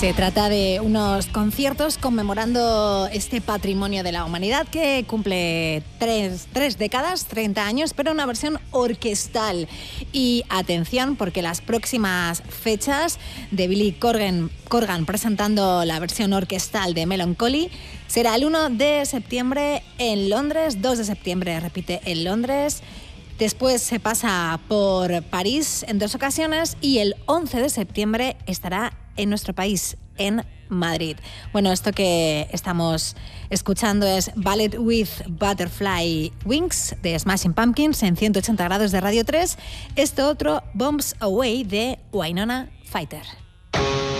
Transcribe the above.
Se trata de unos conciertos conmemorando este patrimonio de la humanidad que cumple tres décadas, 30 años, pero una versión orquestal. Y atención, porque las próximas fechas de Billy Corgan presentando la versión orquestal de Melancholy será el 1 de septiembre en Londres, 2 de septiembre, repite, en Londres. Después se pasa por París en 2 ocasiones y el 11 de septiembre estará en nuestro país, en Madrid. Bueno, esto que estamos escuchando es Ballet with Butterfly Wings de Smashing Pumpkins en 180 grados de Radio 3. Esto otro, Bombs Away de Winona Fighter.